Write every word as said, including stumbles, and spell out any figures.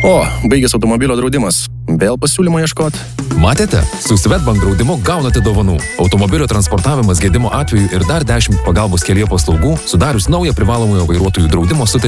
O, baigės automobilio draudimas. Vėl pasiūlymo ieškot. Matėte? Su Swedbank draudimu gaunate dovanų. Automobilio transportavimas gedimo atveju ir dar dešimt pagalbos kelyje paslaugų sudarius naują privalomojo vairuotojų draudimo sutartį.